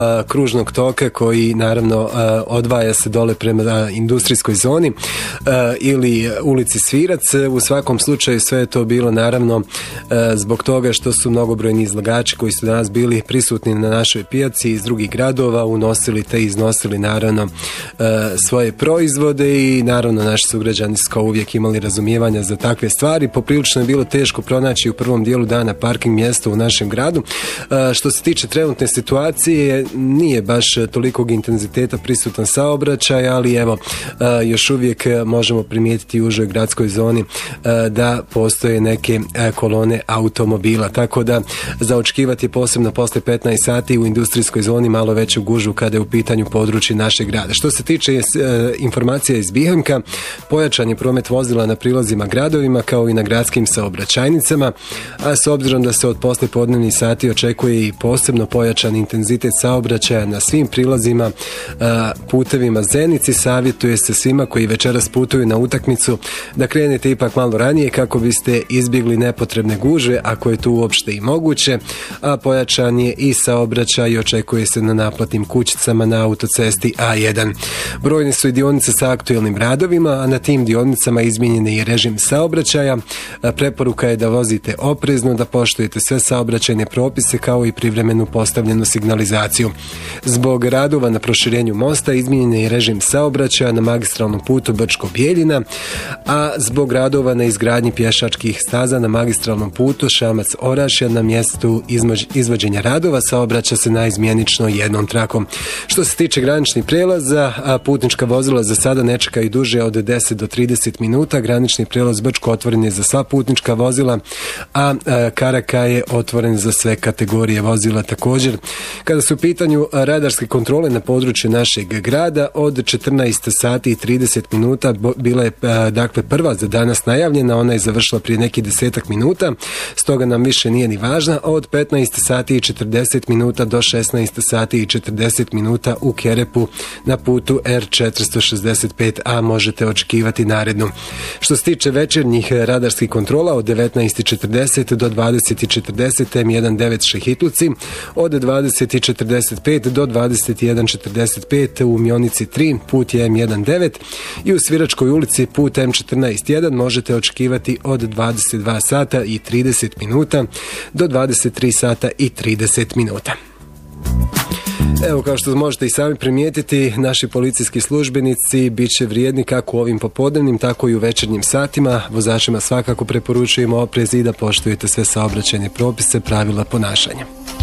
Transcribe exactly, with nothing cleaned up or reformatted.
kružnog toka koji naravno odvaja se dole prema industrijskoj zoni ili ulici Svirac. U svakom slučaju sve je to bilo naravno zbog toga što su mnogobrojni izlagači koji su danas bili prisutni na našoj pijaci iz drugih gradova unosili te iznosili naravno svoje proizvode i naravno naši sugrađani su kao uvijek imali razumijevanja za takve stvari. Poprilično je bilo teško pronaći u prvom dijelu dana parking mjesto u našem gradu. Što se tiče trenutne situacije, nije baš tolikog intenziteta prisutan saobraćaj, ali evo još uvijek možemo primijetiti u užoj gradskoj zoni da postoje neke kolone automobila, tako da za očekivati je posebno posle petnaest sati u industrijskoj zoni malo veću gužvu kada je u pitanju područje našeg grada. Što se tiče informacija iz Bihemka, pojačan je promet vozila na prilazima gradovima kao i na gradskim saobraćajnicama, a s obzirom da se od posle podnevnih sati očekuje i posebno pojačan intenzitet saobraćaja na svim prilazima putevima Zenici, savjetuje se svima koji večeras putuju na utakmicu da krenete ipak malo ranije kako biste izbjegli nepotrebne gužve ako je to uopšte i moguće, a pojačan je i saobraćaj i očekuje se na naplatnim kućicama na autocesti A jedan. Brojne su i dionice sa aktuelnim radovima, a na tim dionicama izmijenjen je i režim saobraćaja. Preporuka je da vozite oprezno, da poštujete sve saobraćajne propise kao i privremenu postavljenu signalizaciju. Zbog radova na proširenju mosta izmijenjen je i režim saobraćaja na magistralnom putu Brčko-Bijeljina, a zbog radova na izgradnji pješačkih staza na magistralnom putu Šamac-Orašja na mjestu izvođenja radova saobraća se naizmjenično jednom trakom. Što se tiče graničnih prelaza, putnička vozila za sada ne čekaju duže od deset do trideset minuta. Granični prelaz Brčko otvoren je za sva putnička vozila, a Karaka je otvoren za sve kategorije vozila također. Kada su u pitanju radarske kontrole na području našeg grada, od četrnaest sati i trideset minuta bila je dakle prva za danas najavljena, ona je završila prije neki desetak minuta, stoga nam više nije ni važna. Od petnaest sati i četrdeset minuta do šesnaest sati i četrdeset minuta u Kerepu na putu R četiristo šezdeset pet A možete očekivati narednu. Što se tiče večernjih radarskih kontrola, od devetnaest četrdeset do dvadeset četrdeset M devetnaest Šehitluci, od dvadeset četrdeset pet do dvadeset jedan četrdeset pet u Mionici tri put je M devetnaest i u Sviračkoj ulici put M četrnaest jedan možete očekivati od dvadeset dva sata i trideset minuta do dvadeset tri sata i trideset minuta. Evo, kao što možete i sami primijetiti, naši policijski službenici bit će vrijedni kako u ovim popodnevnim, tako i u večernjim satima. Vozačima svakako preporučujemo oprez i da poštujete sve saobraćajne propise, pravila ponašanja.